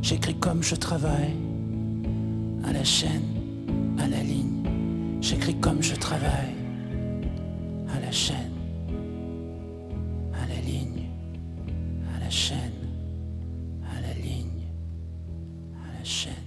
J'écris comme je travaille, à la chaîne, à la ligne. J'écris comme je travaille, à la chaîne, à la ligne, à la chaîne, à la ligne, à la chaîne.